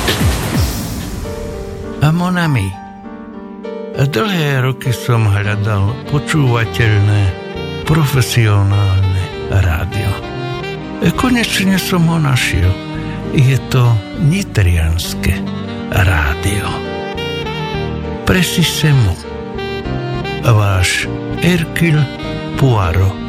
A mon ami, dlhé roky som hľadal počúvateľné, profesionálne rádio. Konečne som ho našiel. Je to nitrianske rádio. Precisement. Váš Hercule Poirot.